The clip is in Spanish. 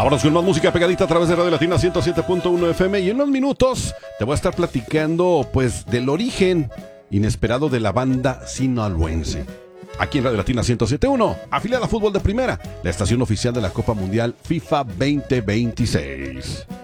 Ahora con más música pegadita a través de Radio Latina 107.1 FM, y en unos minutos te voy a estar platicando pues del origen inesperado de la banda sinaloense. Aquí en Radio Latina 107.1, afiliada a Fútbol de Primera, la estación oficial de la Copa Mundial FIFA 2026.